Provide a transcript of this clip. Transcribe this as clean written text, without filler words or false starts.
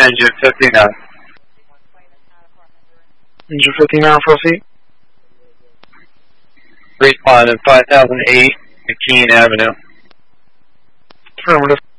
engine 59. Engine 59, proceed. Respond at 5008 McKean Avenue. Affirmative.